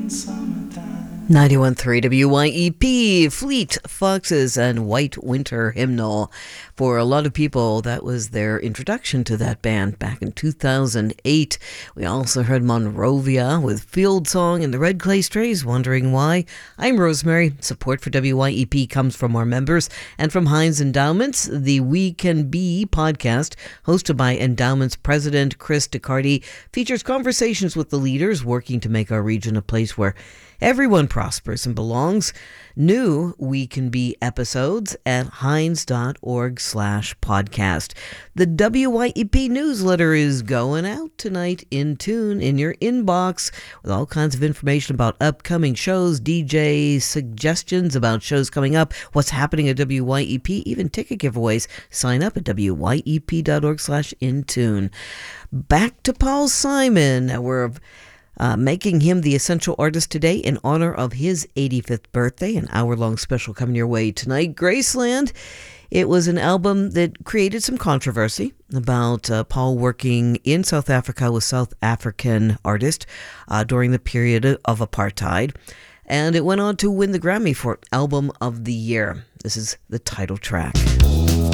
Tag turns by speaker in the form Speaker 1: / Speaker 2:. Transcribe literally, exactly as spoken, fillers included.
Speaker 1: ninety-one point three W Y E P, Fleet Foxes and White Winter Hymnal. For a lot of people, that was their introduction to that band back in two thousand eight. We also heard Monrovia with Field Song and the Red Clay Strays, Wondering Why. I'm Rosemary. Support for W Y E P comes from our members and from Heinz Endowments. The We Can Be podcast, hosted by Endowments President Chris DeCardi, features conversations with the leaders working to make our region a place where everyone prospers and belongs. New We Can Be episodes at heinz.org slash podcast. The W Y E P newsletter is going out tonight in tune in your inbox with all kinds of information about upcoming shows, D J suggestions about shows coming up, what's happening at W Y E P, even ticket giveaways. Sign up at wyep.org slash in tune. Back to Paul Simon. We're Uh, making him the essential artist today in honor of his eighty-fifth birthday. An hour-long special coming your way tonight. Graceland. It was an album that created some controversy about uh, Paul working in South Africa with South African artists uh, during the period of apartheid. And it went on to win the Grammy for Album of the Year. This is the title track.